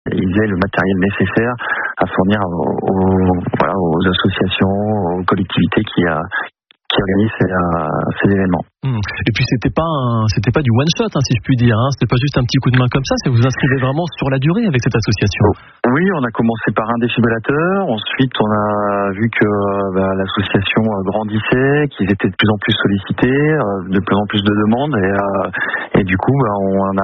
ils aient le matériel nécessaire à fournir aux associations, aux collectivités qui organisent ces événements. Et puis c'était pas du one shot, si je puis dire. C'était pas juste un petit coup de main comme ça. C'est vous inscrivez vraiment sur la durée avec cette association. Oui, on a commencé par un défibrillateur. Ensuite, on a vu que l'association grandissait, qu'ils étaient de plus en plus sollicités, de plus en plus de demandes, et du coup, on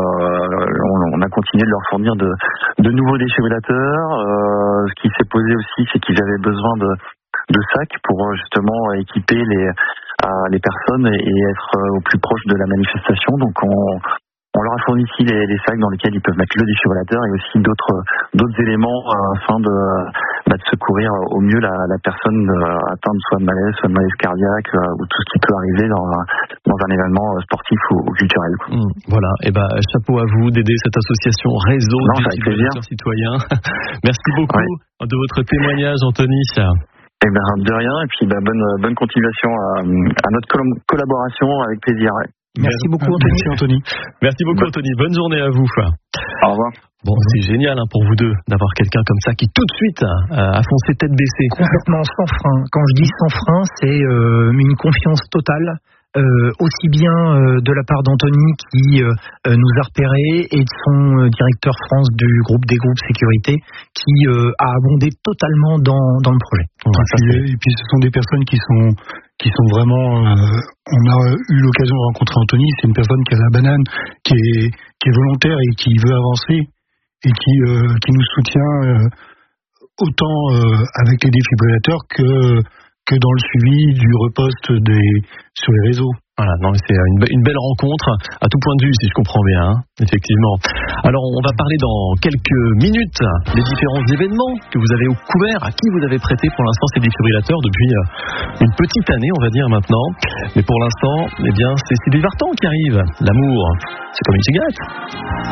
a continué de leur fournir de nouveaux défibrillateurs. Ce qui s'est posé aussi, c'est qu'ils avaient besoin de sacs pour justement équiper les personnes et être au plus proche de la manifestation. Donc on leur a fourni ici les sacs dans lesquels ils peuvent mettre le défibrillateur et aussi d'autres éléments afin de secourir au mieux la personne atteinte soit de malaise cardiaque ou tout ce qui peut arriver dans un événement sportif ou culturel. Voilà, et chapeau à vous d'aider cette association Réseau défibrillateurs citoyens. Merci beaucoup de votre témoignage, Anthony. De rien, et puis bonne continuation à notre collaboration, avec plaisir. Merci beaucoup, Anthony. Merci beaucoup, Anthony. Bonne journée à vous. Au revoir. Bon, c'est génial pour vous deux d'avoir quelqu'un comme ça qui tout de suite a foncé tête baissée. Complètement sans frein. Quand je dis sans frein, c'est une confiance totale. Aussi bien de la part d'Anthony qui nous a repérés et de son directeur France du groupe des groupes sécurité qui a abondé totalement dans le projet. Et puis ce sont des personnes qui sont vraiment on a eu l'occasion de rencontrer Anthony. C'est une personne qui a la banane, qui est volontaire et qui veut avancer et qui nous soutient autant avec les défibrillateurs que dans le suivi du repost sur les réseaux. Voilà, c'est une belle rencontre à tout point de vue, si je comprends bien, effectivement. Alors, on va parler dans quelques minutes des différents événements que vous avez couverts, à qui vous avez prêté pour l'instant ces défibrillateurs depuis une petite année, on va dire maintenant. Mais pour l'instant, c'est Sylvie Vartan qui arrive. L'amour, c'est comme une cigarette.